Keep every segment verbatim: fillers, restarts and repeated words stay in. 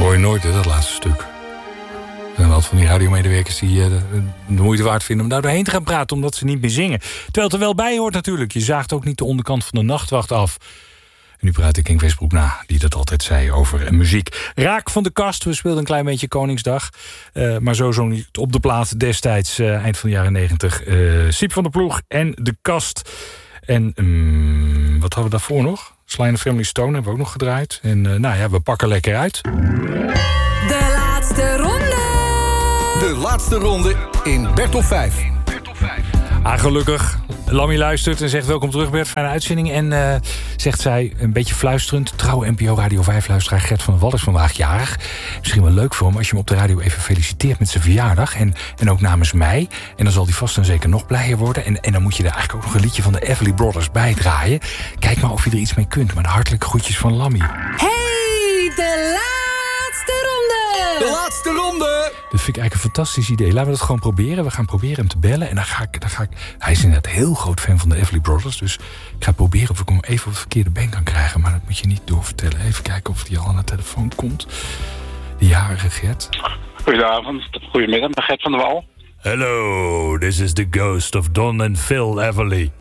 Hoor je nooit, hè, dat laatste stuk. Er zijn wat van die radiomedewerkers die uh, de, de moeite waard vinden om daar doorheen te gaan praten, omdat ze niet meer zingen. Terwijl het er wel bij hoort natuurlijk. Je zaagt ook niet de onderkant van de nachtwacht af. En nu praat ik Henk Westbroek na, die dat altijd zei over uh, muziek. Raak van de kast, we speelden een klein beetje Koningsdag. Uh, maar sowieso niet op de plaat destijds, uh, eind van de jaren negentig. Uh, Siep van der Ploeg en de kast. En um, wat hadden we daarvoor nog? Sly and the Family Stone hebben we ook nog gedraaid. En uh, nou ja, we pakken lekker uit. De laatste ronde. De laatste ronde in Bert op vijf. Ah, gelukkig. Lammy luistert en zegt welkom terug Bert, fijne uitzending. En uh, zegt zij, een beetje fluisterend, trouwe N P O Radio vijf luisteraar Gert van der Wal is vandaag jarig. Misschien wel leuk voor hem als je hem op de radio even feliciteert met zijn verjaardag. En, en ook namens mij. En dan zal hij vast en zeker nog blijer worden. En, en dan moet je er eigenlijk ook nog een liedje van de Everly Brothers bijdraaien. Kijk maar of je er iets mee kunt. Maar de hartelijke groetjes van Lammy. Hey, de laatste ronde. De laatste ronde. Dat vind ik eigenlijk een fantastisch idee. Laten we dat gewoon proberen. We gaan proberen hem te bellen. En dan ga ik... Dan ga ik hij is inderdaad heel groot fan van de Everly Brothers. Dus ik ga proberen of ik hem even op het verkeerde been kan krijgen. Maar dat moet je niet doorvertellen. Even kijken of hij al aan de telefoon komt. De jarige Gert. Goedenavond. Goedemiddag, met Gert van der Wal. Hello, this is the ghost of Don and Phil Everly.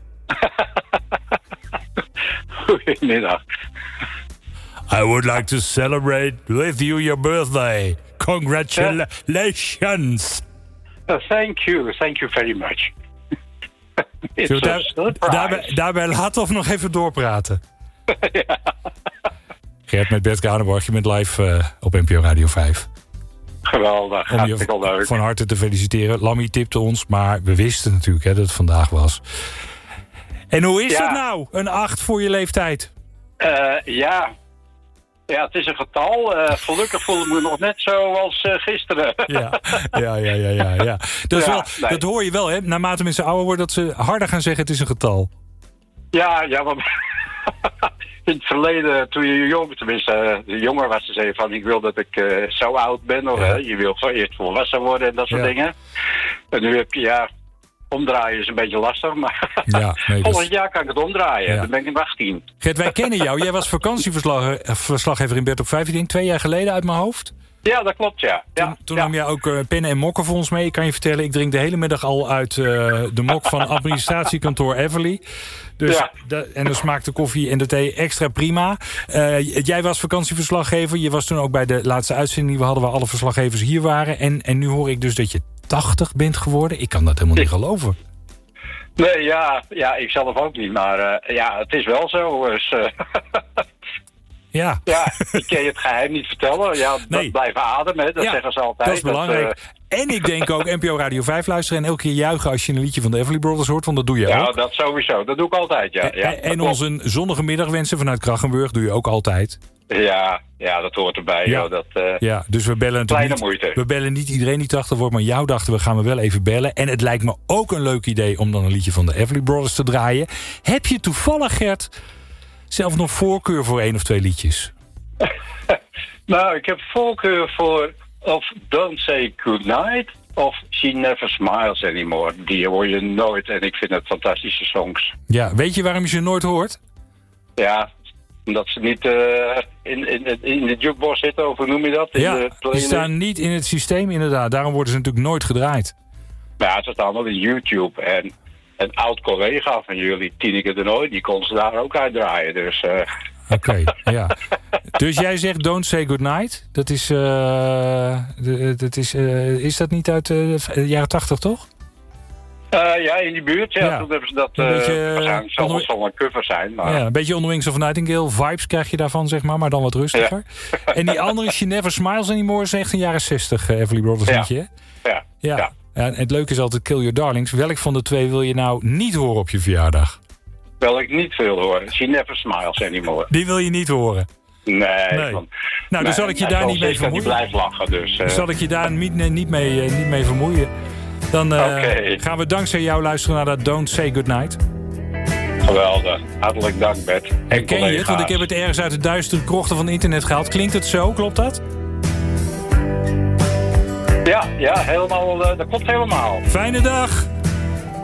Goedemiddag. I would like to celebrate with you your birthday. Congratulations. Uh, thank you, thank you very much. It's Zo, daar, a surprise. daarbij, daarbij laten of nog even doorpraten. Ja. Gert met Bert Kranenborg, je bent live uh, op N P O Radio vijf. Geweldig, om hartstikke leuk. Van harte te feliciteren. Lammy tipte ons, maar we wisten natuurlijk hè, dat het vandaag was. En hoe is ja. het nou, een acht voor je leeftijd? Uh, ja. ja, het is een getal. Uh, gelukkig voel ik me nog net zo als uh, gisteren. Ja, ja, ja, ja. ja, ja. Dat, is ja, wel, nee. dat hoor je wel, hè? Naarmate mensen ouder worden, dat ze harder gaan zeggen het is een getal. Ja, ja, want in het verleden, toen je jong, tenminste uh, jonger was, ze zeiden van ik wil dat ik uh, zo oud ben. Of, ja. uh, je wil eerst volwassen worden en dat soort ja. dingen. En nu heb je, ja, omdraaien is een beetje lastig, maar Ja, nee, volgend dus... jaar kan ik het omdraaien. Ja. Dan ben ik achttien. Gert, wij kennen jou. Jij was vakantieverslaggever in Bert op vijf, ik denk twee jaar geleden uit mijn hoofd. Ja, dat klopt, ja. ja Toen, toen ja. nam jij ook uh, pennen en mokken voor ons mee. Ik kan je vertellen, ik drink de hele middag al uit uh, de mok van administratiekantoor Everly. Dus Ja. de, en dan smaakt de koffie en de thee extra prima. Uh, jij was vakantieverslaggever. Je was toen ook bij de laatste uitzending die we hadden, waar alle verslaggevers hier waren. En, en nu hoor ik dus dat je tachtig bent geworden. Ik kan dat helemaal niet geloven. Nee, ja, ja, ik zelf ook niet, maar uh, ja, het is wel zo. Dus, uh, Ja. ja, ik kan je het geheim niet vertellen. Ja, Nee. dat blijven ademen, dat Ja, zeggen ze altijd. Dat is belangrijk. Dat, uh, En ik denk ook N P O Radio vijf luisteren en elke keer juichen als je een liedje van de Everly Brothers hoort, want dat doe je ja, ook. dat sowieso. Dat doe ik altijd, ja. ja en en ons een zonnige middag wensen vanuit Krachenburg doe je ook altijd. Ja, ja, dat hoort erbij. Ja. Joh, dat, uh, Ja, dus we bellen natuurlijk Kleine niet, moeite. we bellen niet iedereen die tachtig wordt, maar jou dachten we gaan we wel even bellen. En het lijkt me ook een leuk idee om dan een liedje van de Everly Brothers te draaien. Heb je toevallig, Gert, zelf nog voorkeur voor één of twee liedjes? nou, ik heb voorkeur voor of Don't Say Goodnight of She Never Smiles Anymore. Die hoor je nooit en ik vind het fantastische songs. Ja, weet je waarom je ze nooit hoort? Ja, omdat ze niet uh, in, in, in de jukebox zitten, of hoe noem je dat? In Ja, de die playlist. staan niet in het systeem inderdaad. Daarom worden ze natuurlijk nooit gedraaid. Ja, ze staan wel in YouTube. En een oud collega van jullie, Tineke de Nooy, die kon ze daar ook uitdraaien. Dus, uh... Oké, okay, ja. Dus jij zegt Don't Say Goodnight. Dat is, uh, dat is, uh, is dat niet uit uh, de jaren tachtig, toch? Uh, ja, in die buurt. Ja, Ja. toen hebben ze dat. Een Uh, beetje, waarschijnlijk zal onder- het zal een cover zijn. Maar... Ja, een beetje On the Wings of a Nightingale vibes krijg je daarvan, zeg maar, maar dan wat rustiger. Ja. En die andere, She Never Smiles Anymore, is echt een jaren zestig uh, Everly Brothers Ja. liedje, hè? Ja. Ja. Ja. Ja, en het leuke is altijd Kill Your Darlings. Welk van de twee wil je nou niet horen op je verjaardag? Wel ik niet veel hoor. She Never Smiles Anymore. Die wil je niet horen. Nee. Nee. Want, Nou, dan zal ik je nee, daar zoals niet mee ik, Die vermoeien. blijft lachen, dus... Uh... Dan zal ik je daar niet, nee, niet, mee, uh, niet mee vermoeien. Dan uh, Oké. gaan we dankzij jou luisteren naar dat Don't Say Goodnight. Geweldig. Hartelijk dank, Bert. En Herken je het? collega's. Want ik heb het ergens uit de duistere krochten van internet gehaald. Klinkt het zo? Klopt dat? Ja, ja, helemaal. Uh, dat klopt helemaal. Fijne dag!